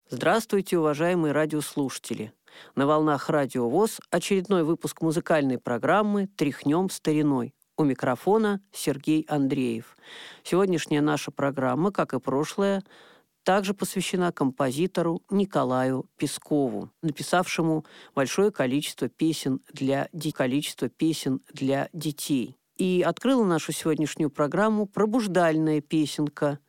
Здравствуйте, уважаемые радиослушатели! На волнах Радио ВОС очередной выпуск музыкальной программы «Тряхнем стариной». У микрофона Сергей Андреев. Сегодняшняя наша программа, как и прошлая, также посвящена композитору Николаю Пескову, написавшему большое количество песен для детей. И открыла нашу сегодняшнюю программу пробуждальная песенка